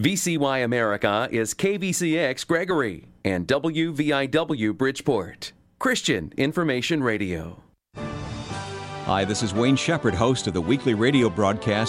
VCY America is KVCX Gregory and WVIW Bridgeport. Christian Information Radio. Hi, this is Wayne Shepherd, host of the weekly radio broadcast